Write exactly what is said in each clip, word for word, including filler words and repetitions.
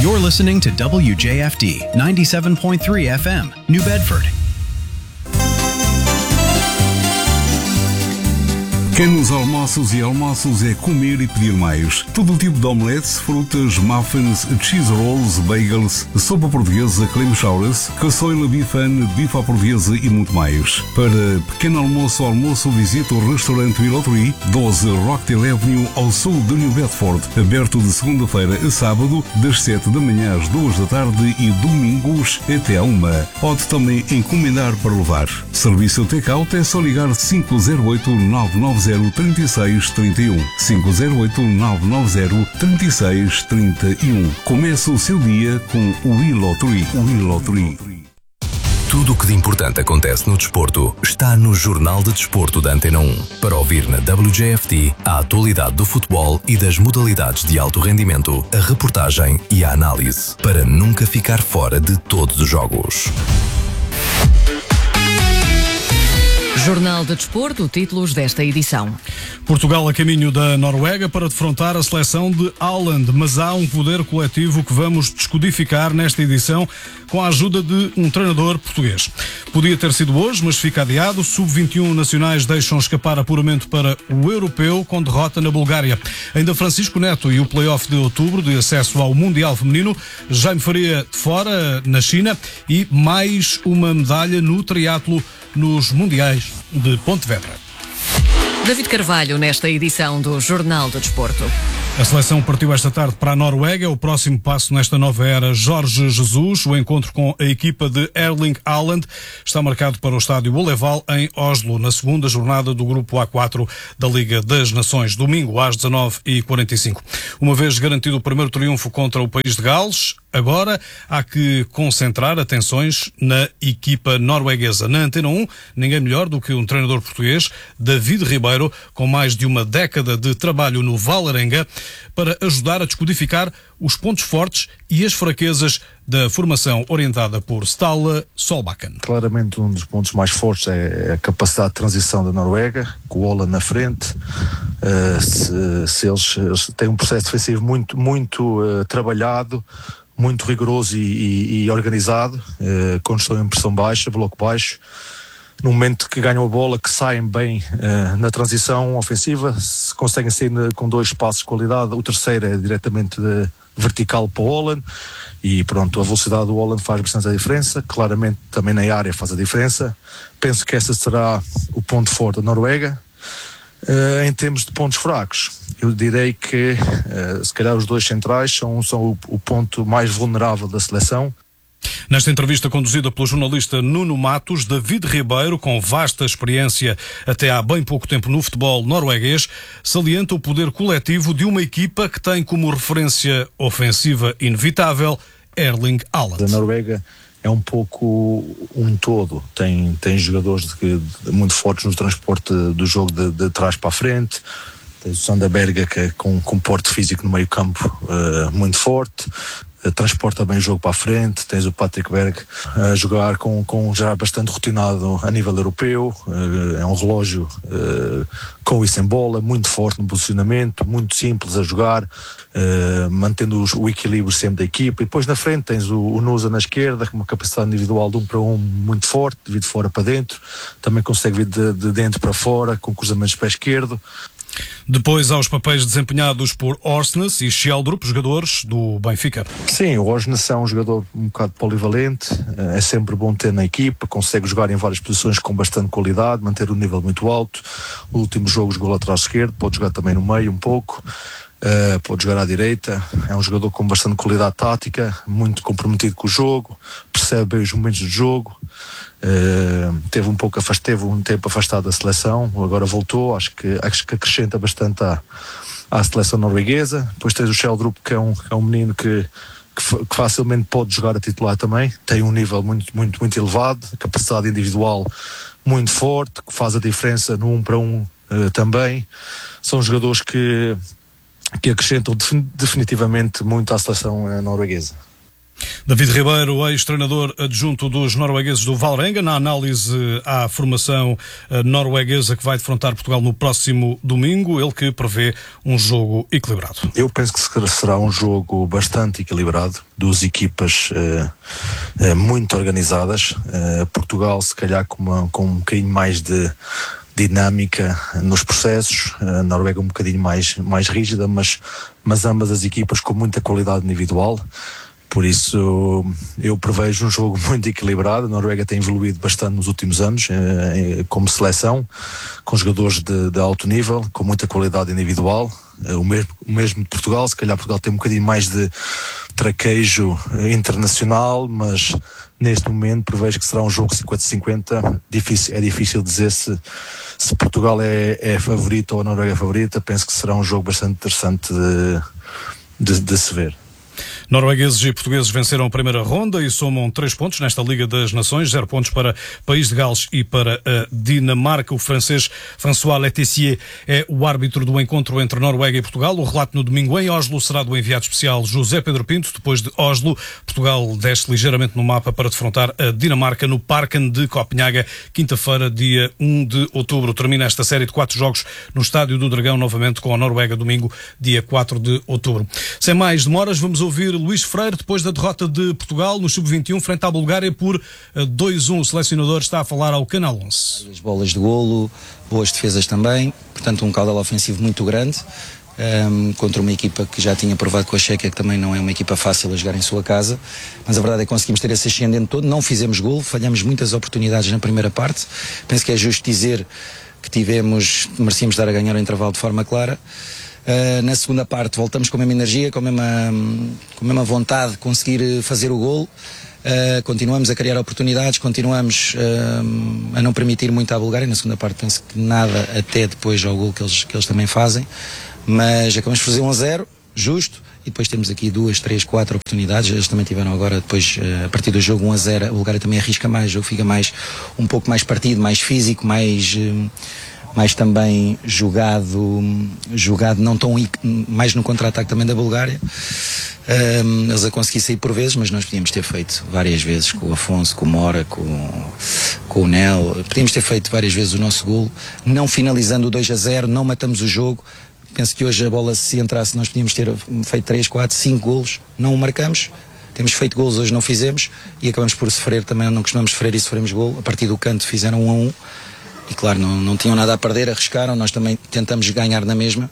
You're listening to W J F D ninety-seven point three F M, New Bedford. Quem nos almoços e almoços é comer e pedir mais. Todo tipo de omeletes, frutas, muffins, cheese rolls, bagels, sopa portuguesa, cream chowers, caçoila bifane, bife à portuguesa e muito mais. Para pequeno almoço ou almoço, visite o restaurante Willow doze Rockdale Avenue, ao sul de New Bedford. Aberto de segunda-feira a sábado, das sete da manhã às duas da tarde e domingos até à uma. Pode também encomendar para levar. Serviço take-out é só ligar cinco zero oito, nove nove zero, três seis três um. cinco zero oito, nove nove zero, três seis três um. Comece o seu dia com o Willow Tree. Willow Tree. Tudo o que de importante acontece no desporto está no Jornal de Desporto da Antena um. Para ouvir na W J F T a atualidade do futebol e das modalidades de alto rendimento, a reportagem e a análise, para nunca ficar fora de todos os jogos. Jornal de Desporto, títulos desta edição. Portugal a caminho da Noruega para defrontar a seleção de Haaland, mas há um poder coletivo que vamos descodificar nesta edição com a ajuda de um treinador português. Podia ter sido hoje, mas fica adiado. sub vinte e um nacionais deixam escapar apuramento para o europeu com derrota na Bulgária. Ainda Francisco Neto e o play-off de outubro de acesso ao Mundial Feminino. Jaime Faria de fora na China e mais uma medalha no triatlo nos Mundiais de Pontevedra. David Carvalho, nesta edição do Jornal do Desporto. A seleção partiu esta tarde para a Noruega. O próximo passo nesta nova era, Jorge Jesus. O encontro com a equipa de Erling Haaland está marcado para o estádio Oleval em Oslo, na segunda jornada do grupo A quatro da Liga das Nações, domingo às dezanove e quarenta e cinco. Uma vez garantido o primeiro triunfo contra o país de Gales, agora há que concentrar atenções na equipa norueguesa. Na Antena um, ninguém melhor do que um treinador português, David Ribeiro, com mais de uma década de trabalho no Vålerenga, para ajudar a descodificar os pontos fortes e as fraquezas da formação orientada por Ståle Solbakken. Claramente um dos pontos mais fortes é a capacidade de transição da Noruega, com o Haaland na frente. Uh, se, se eles, eles têm um processo defensivo muito, muito uh, trabalhado, muito rigoroso e, e, e organizado, uh, quando estão em pressão baixa, bloco baixo. No momento que ganham a bola, que saem bem uh, na transição ofensiva, se conseguem sair com dois passos de qualidade, o terceiro é diretamente de, vertical para o Haaland, e pronto, a velocidade do Haaland faz bastante a diferença, claramente também na área faz a diferença. Penso que esse será o ponto forte da Noruega. Uh, em termos de pontos fracos, eu direi que uh, se calhar os dois centrais são, são o, o ponto mais vulnerável da seleção. Nesta entrevista conduzida pelo jornalista Nuno Matos, David Ribeiro, com vasta experiência até há bem pouco tempo no futebol norueguês, salienta o poder coletivo de uma equipa que tem como referência ofensiva inevitável Erling Haaland. A Noruega é um pouco um todo, tem, tem jogadores de, de, muito fortes no transporte do jogo de, de trás para a frente. Tens o Sander Berge, que é com, com porte físico no meio campo uh, muito forte, uh, transporta bem o jogo para a frente. Tens o Patrick Berg a uh, jogar com, com já bastante rotinado a nível europeu, uh, é um relógio uh, com e sem bola, muito forte no posicionamento, muito simples a jogar, uh, mantendo os, o equilíbrio sempre da equipa. E depois na frente tens o, o Nusa na esquerda, com uma capacidade individual de um para um muito forte, de vir de fora para dentro, também consegue vir de, de dentro para fora, com cruzamentos de pé esquerdo. Depois aos papéis desempenhados por Orsnes e Sheldrup, jogadores do Benfica. Sim, o Orsnes é um jogador um bocado polivalente, é sempre bom ter na equipa, consegue jogar em várias posições com bastante qualidade, manter um nível muito alto. O último jogo jogou lateral esquerdo, pode jogar também no meio um pouco, uh, pode jogar à direita. É um jogador com bastante qualidade tática, muito comprometido com o jogo, percebe bem os momentos do jogo. Uh, teve um pouco afast, teve um tempo afastado da seleção, agora voltou, acho que, acho que acrescenta bastante à, à seleção norueguesa. Depois tens o Sheldrup, que é um, que é um menino que, que, que facilmente pode jogar a titular também, tem um nível muito, muito, muito elevado, capacidade individual muito forte, que faz a diferença no um para um uh, também. São jogadores que, que acrescentam definitivamente muito à seleção uh, norueguesa. David Ribeiro, ex-treinador adjunto dos noruegueses do Vålerenga, na análise à formação norueguesa que vai defrontar Portugal no próximo domingo, ele que prevê um jogo equilibrado. Eu penso que será um jogo bastante equilibrado, duas equipas uh, uh, muito organizadas, uh, Portugal se calhar com, uma, com um bocadinho mais de dinâmica nos processos, a Noruega um bocadinho mais, mais rígida, mas, mas ambas as equipas com muita qualidade individual. Por isso eu prevejo um jogo muito equilibrado. A Noruega tem evoluído bastante nos últimos anos eh, como seleção, com jogadores de, de alto nível, com muita qualidade individual. Eh, o, mesmo, o mesmo de Portugal, se calhar Portugal tem um bocadinho mais de traquejo internacional, mas neste momento prevejo que será um jogo cinquenta a cinquenta. Difícil, é difícil dizer se, se Portugal é, é favorito ou a Noruega é favorita. Penso que será um jogo bastante interessante de, de, de se ver. Noruegueses e portugueses venceram a primeira ronda e somam três pontos nesta Liga das Nações, zero pontos para País de Gales e para a Dinamarca. O francês François Letessier é o árbitro do encontro entre Noruega e Portugal. O relato no domingo em Oslo será do enviado especial José Pedro Pinto. Depois de Oslo, Portugal desce ligeiramente no mapa para defrontar a Dinamarca no Parken de Copenhaga, quinta-feira, dia um de outubro. Termina esta série de quatro jogos no Estádio do Dragão, novamente com a Noruega, domingo, dia quatro de outubro. Sem mais demoras, vamos ouvir Luís Freire, depois da derrota de Portugal no sub vinte e um frente à Bulgária por dois a um. O selecionador está a falar ao Canal onze. As bolas de golo, boas defesas também, portanto um caudal ofensivo muito grande, um, contra uma equipa que já tinha provado com a Chequia que também não é uma equipa fácil a jogar em sua casa, mas a verdade é que conseguimos ter esse ascendente todo, não fizemos golo, falhamos muitas oportunidades na primeira parte. Penso que é justo dizer que tivemos, merecíamos dar a ganhar o intervalo de forma clara. Uh, na segunda parte voltamos com a mesma energia, com a mesma, com a mesma vontade de conseguir fazer o golo. Uh, continuamos a criar oportunidades, continuamos uh, a não permitir muito à Bulgária. Na segunda parte penso que nada até depois ao golo que eles, que eles também fazem, mas acabamos de fazer um a zero, justo, e depois temos aqui duas, três, quatro oportunidades. Eles também tiveram agora depois, uh, a partir do jogo um a zero, a Bulgária também arrisca mais, o jogo fica mais, um pouco mais partido, mais físico, mais... Uh, mais também jogado, jogado não tão, mais no contra-ataque também da Bulgária. Um, eles a conseguir sair por vezes, mas nós podíamos ter feito várias vezes com o Afonso, com o Mora, com, com o Nel, podíamos ter feito várias vezes o nosso golo, não finalizando o dois a zero, não matamos o jogo. Penso que hoje a bola, se entrasse, nós podíamos ter feito três, quatro, cinco golos, não o marcamos. Temos feito golos, hoje não fizemos, e acabamos por sofrer também, não costumamos sofrer e sofremos golo. A partir do canto fizeram um a um. E claro, não, não tinham nada a perder, arriscaram, nós também tentamos ganhar na mesma,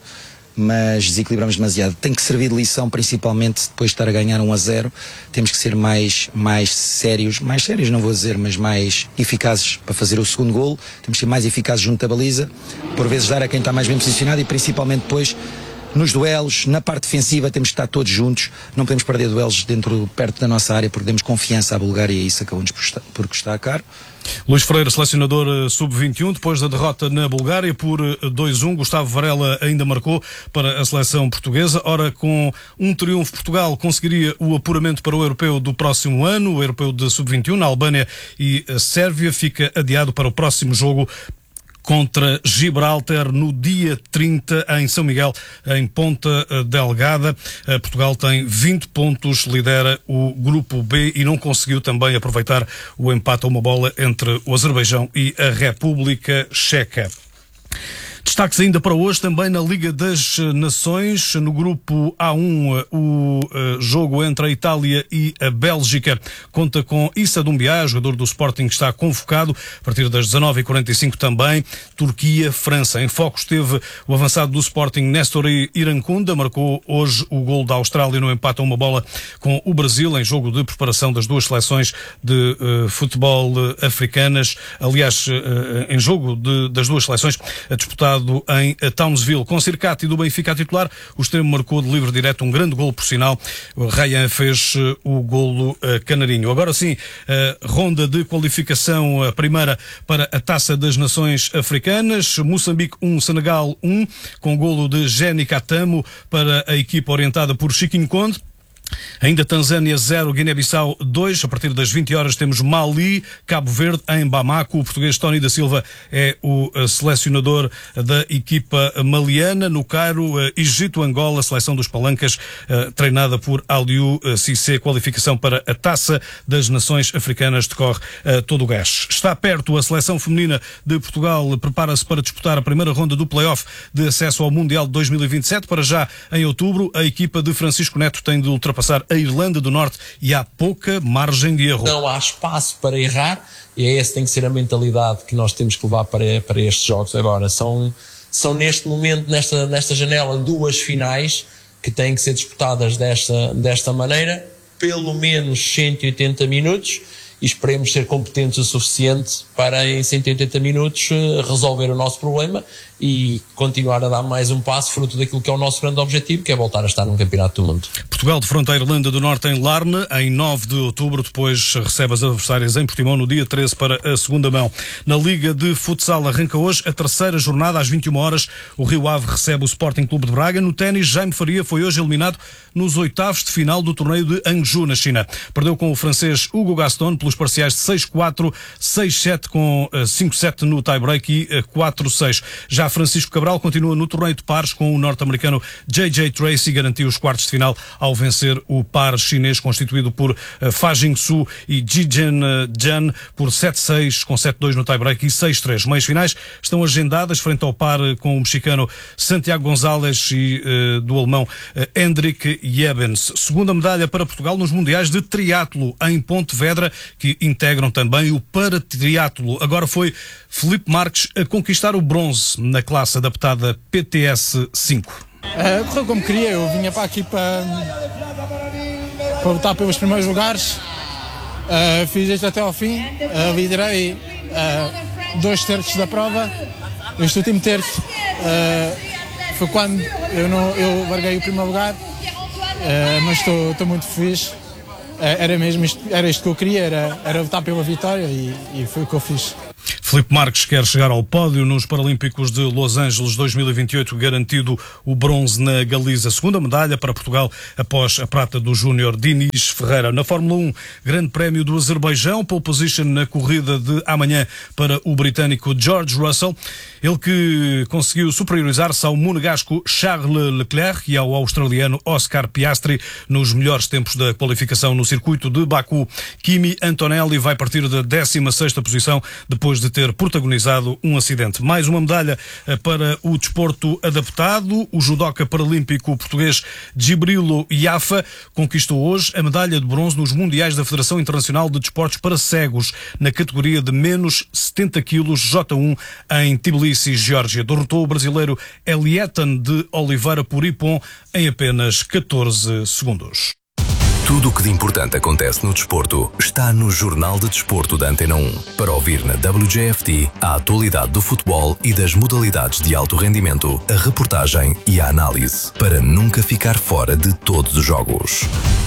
mas desequilibramos demasiado. Tem que servir de lição, principalmente depois de estar a ganhar um a zero, temos que ser mais, mais sérios, mais sérios não vou dizer, mas mais eficazes para fazer o segundo golo, temos que ser mais eficazes junto à baliza, por vezes dar a quem está mais bem posicionado e principalmente depois nos duelos, na parte defensiva temos que estar todos juntos, não podemos perder duelos dentro, perto da nossa área, porque demos confiança à Bulgária e isso acabou-nos por custar caro. Luís Freire, selecionador sub vinte e um, depois da derrota na Bulgária por dois a um, Gustavo Varela ainda marcou para a seleção portuguesa. Ora, com um triunfo, Portugal conseguiria o apuramento para o europeu do próximo ano, o europeu de sub vinte e um, na Albânia e a Sérvia, fica adiado para o próximo jogo contra Gibraltar no dia trinta em São Miguel, em Ponta Delgada. Portugal tem vinte pontos, lidera o grupo B e não conseguiu também aproveitar o empate a uma bola entre o Azerbaijão e a República Checa. Destaques ainda para hoje também na Liga das Nações, no grupo A um, o jogo entre a Itália e a Bélgica conta com Issa Doumbia, jogador do Sporting que está convocado a partir das dezanove e quarenta e cinco também. Turquia, França. Em foco esteve o avançado do Sporting Néstor Irankunda, marcou hoje o gol da Austrália no empate a uma bola com o Brasil em jogo de preparação das duas seleções de uh, futebol uh, africanas, aliás uh, em jogo de, das duas seleções a disputar em Townsville. Com Circati do Benfica a titular, o extremo marcou de livre direto um grande golo, por sinal. O Ryan fez o golo canarinho. Agora sim, a ronda de qualificação, a primeira para a Taça das Nações Africanas. Moçambique um, Senegal um, com golo de Jenny Katamo para a equipa orientada por Chiquinho Conde. Ainda Tanzânia zero, Guiné-Bissau dois. A partir das vinte horas temos Mali, Cabo Verde em Bamako. O português Tony da Silva é o selecionador da equipa maliana. No Cairo, Egito, Angola, seleção dos Palancas, treinada por Aliou Cissé. Qualificação para a Taça das Nações Africanas decorre todo o gás. Está perto a seleção feminina de Portugal. Prepara-se para disputar a primeira ronda do play-off de acesso ao Mundial de dois mil e vinte e sete. Para já, em outubro, a equipa de Francisco Neto tem de ultrapassar a Irlanda do Norte e há pouca margem de erro. Não há espaço para errar e é essa tem que ser a mentalidade que nós temos que levar para, para estes jogos. Agora, são, são neste momento, nesta, nesta janela, duas finais que têm que ser disputadas desta, desta maneira, pelo menos cento e oitenta minutos, e esperemos ser competentes o suficiente para em cento e oitenta minutos resolver o nosso problema e continuar a dar mais um passo fruto daquilo que é o nosso grande objetivo, que é voltar a estar num campeonato do mundo. Portugal defronta a Irlanda do Norte em Larne em nove de outubro, depois recebe as adversárias em Portimão no dia treze para a segunda mão. Na Liga de Futsal arranca hoje a terceira jornada às vinte e uma horas. O Rio Ave recebe o Sporting Clube de Braga. No ténis, Jaime Faria foi hoje eliminado nos oitavos de final do torneio de Hangzhou, na China. Perdeu com o francês Hugo Gaston pelos parciais de seis quatro, seis sete com cinco sete no tie-break e quatro seis. Já Francisco Cabral continua no torneio de pares com o norte-americano J J Tracy, garantiu os quartos de final ao vencer o par chinês constituído por Fa Jingsu e Jijen Jan por sete seis, com sete dois no tie-break e seis três. Meias finais estão agendadas frente ao par com o mexicano Santiago González e uh, do alemão uh, Hendrik Jebens. Segunda medalha para Portugal nos mundiais de triatlo em Pontevedra, que integram também o para-triatlo. Agora foi Filipe Marques a conquistar o bronze na classe adaptada P T S cinco. Uh, correu como queria, eu vinha para aqui para, para lutar pelos primeiros lugares, uh, fiz isto até ao fim, uh, liderei uh, dois terços da prova. Este último terço uh, foi quando eu, não, eu larguei o primeiro lugar, uh, mas estou, estou muito feliz. Uh, era mesmo isto, era isto que eu queria, era, era lutar pela vitória e, e foi o que eu fiz. Filipe Marques quer chegar ao pódio nos Paralímpicos de Los Angeles dois mil e vinte e oito, garantido o bronze na Galiza. Segunda medalha para Portugal após a prata do júnior Diniz Ferreira. Na Fórmula um, Grande Prémio do Azerbaijão, pole position na corrida de amanhã para o britânico George Russell. Ele que conseguiu superiorizar-se ao monegasco Charles Leclerc e ao australiano Oscar Piastri nos melhores tempos da qualificação no circuito de Baku. Kimi Antonelli vai partir da décima sexta posição depois de ter protagonizado um acidente. Mais uma medalha para o desporto adaptado. O judoca paralímpico português Djibrilo Yafa conquistou hoje a medalha de bronze nos Mundiais da Federação Internacional de Desportos para Cegos, na categoria de menos setenta quilos J um em Tbilisi, Geórgia. Derrotou o brasileiro Elietan de Oliveira por Ipon em apenas catorze segundos. Tudo o que de importante acontece no desporto está no Jornal de Desporto da Antena um. Para ouvir na W J F T a atualidade do futebol e das modalidades de alto rendimento, a reportagem e a análise, para nunca ficar fora de todos os jogos.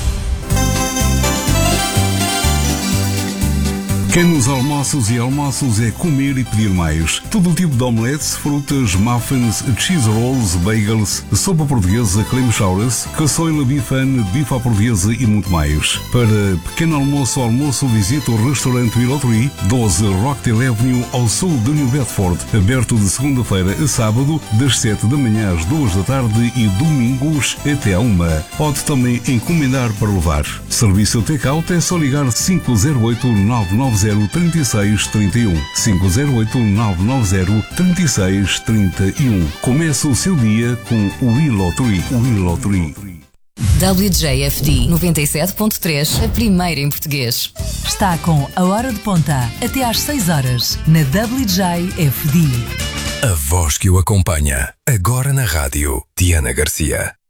Pequenos almoços e almoços é comer e pedir mais. Todo o tipo de omeletes, frutas, muffins, cheese rolls, bagels, sopa portuguesa, creme chowers, caçoila bifane, bife à portuguesa e muito mais. Para pequeno almoço ou almoço, visita o restaurante Willow doze Rockdale Avenue, ao sul de New Bedford, aberto de segunda-feira a sábado, das sete da manhã às duas da tarde e domingos até à uma. Pode também encomendar para levar. Serviço take-out é só ligar cinco zero oito, nove nove zero, três seis três um. cinco zero oito, nove nove zero, três seis três um. Começa o seu dia com o Willow Tree. Willow Tree. W J F D noventa e sete ponto três, a primeira em português. Está com a hora de ponta até às seis horas na W J F D. A voz que o acompanha, agora na rádio, Diana Garcia.